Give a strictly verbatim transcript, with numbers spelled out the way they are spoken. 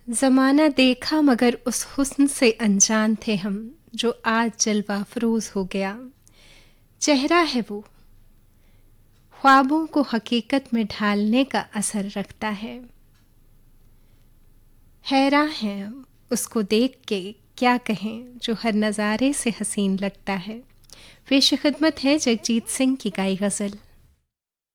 ज़माना देखा मगर उस हुस्न से अनजान थे हम, जो आज जलवा फ़रोज़ हो गया। चेहरा है वो, ख्वाबों को हकीकत में ढालने का असर रखता है। हैरान हैं हम उसको देख के, क्या कहें जो हर नज़ारे से हसीन लगता है। पेश खिदमत है जगजीत सिंह की गाई गज़ल।